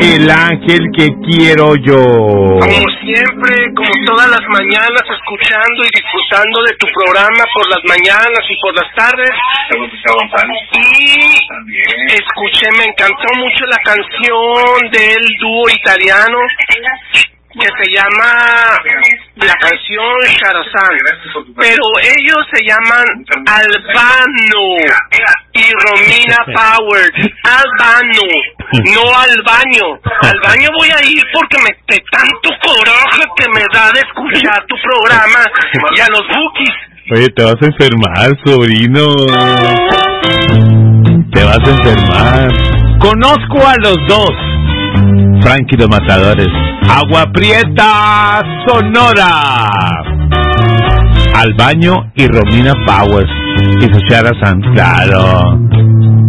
el ángel que quiero yo. Como siempre, como todas las mañanas, escuchando y disfrutando de tu programa por las mañanas y por las tardes. Y escuché, me encantó mucho la canción del dúo italiano que se llama la canción Charazán, pero ellos se llaman Albano y Romina Power. Albano, no al baño. Al baño voy a ir porque de tanto coraje que me da de escuchar tu programa y a los bookies. Oye, te vas a enfermar, sobrino. Te vas a enfermar. Conozco a los dos. Frankie los Matadores. Agua Prieta Sonora. Al baño y Romina Powers y Suchara San. Claro.